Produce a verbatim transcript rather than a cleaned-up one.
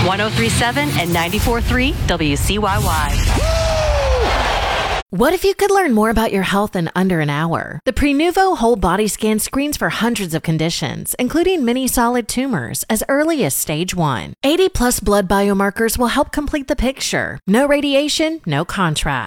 one oh three point seven and ninety-four point three W C Y Y. What if you could learn more about your health in under an hour? The Prenuvo Whole Body Scan screens for hundreds of conditions, including many solid tumors, as early as stage one. eighty plus blood biomarkers will help complete the picture. No radiation, no contrast.